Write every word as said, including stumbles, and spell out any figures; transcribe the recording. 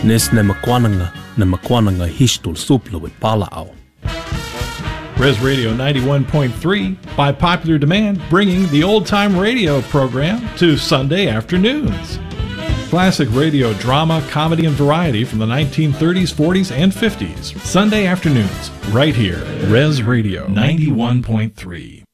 Nes na makwananga na makwananga hishtul supla with palao. Res Radio ninety-one point three, by popular demand, bringing the old-time radio program to Sunday afternoons. Classic radio drama, comedy, and variety from the nineteen thirties, forties, and fifties. Sunday afternoons, right here. Res Radio ninety-one point three.